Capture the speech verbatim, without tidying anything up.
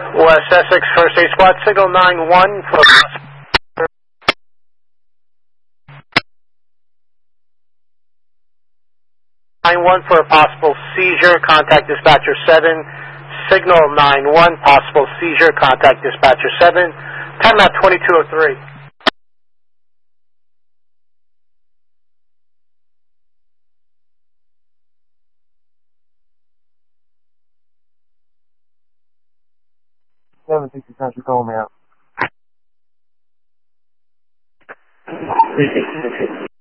West Essex First Aid Squad, signal nine one for nine one for a possible seizure. Contact dispatcher seven. Signal nine one, possible seizure. Contact dispatcher seven. Time out twenty-two oh three. seven sixty Central, call me out.